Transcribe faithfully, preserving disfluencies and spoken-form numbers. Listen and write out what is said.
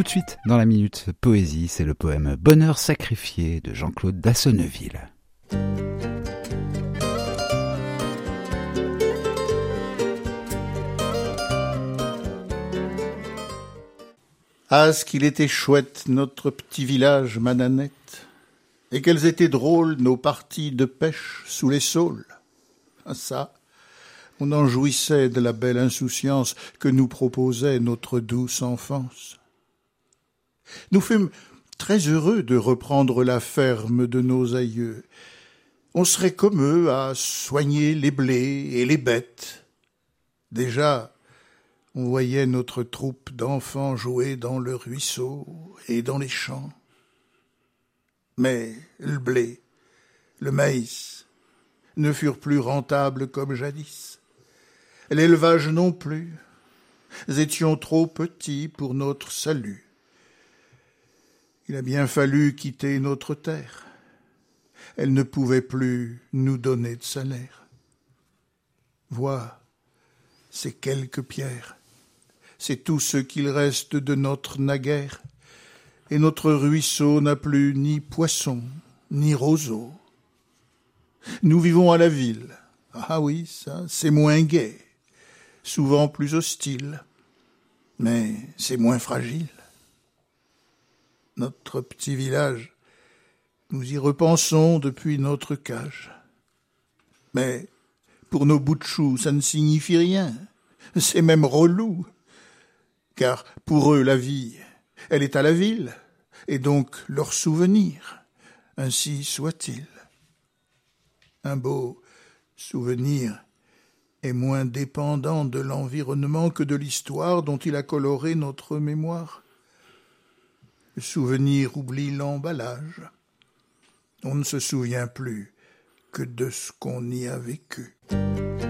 Tout de suite, dans la Minute Poésie, c'est le poème « Bonheur sacrifié » de Jean-Claude Dassonneville. Ah, ce qu'il était chouette, notre petit village Mananette, et quelles étaient drôles nos parties de pêche sous les saules. Ah ça, on en jouissait de la belle insouciance que nous proposait notre douce enfance. Nous fûmes très heureux de reprendre la ferme de nos aïeux. On serait comme eux à soigner les blés et les bêtes. Déjà, on voyait notre troupe d'enfants jouer dans le ruisseau et dans les champs. Mais le blé, le maïs, ne furent plus rentables comme jadis. L'élevage non plus. Nous étions trop petits pour notre salut. Il a bien fallu quitter notre terre. Elle ne pouvait plus nous donner de salaire. Vois, ces quelques pierres, c'est tout ce qu'il reste de notre naguère, et notre ruisseau n'a plus ni poisson, ni roseau. Nous vivons à la ville. Ah oui, ça, c'est moins gai, souvent plus hostile, mais c'est moins fragile. Notre petit village, nous y repensons depuis notre cage. Mais pour nos bouts de choux, ça ne signifie rien, c'est même relou, car pour eux la vie, elle est à la ville, et donc leur souvenir, ainsi soit-il. Un beau souvenir est moins dépendant de l'environnement que de l'histoire dont il a coloré notre mémoire. Le souvenir oublie l'emballage. On ne se souvient plus que de ce qu'on y a vécu.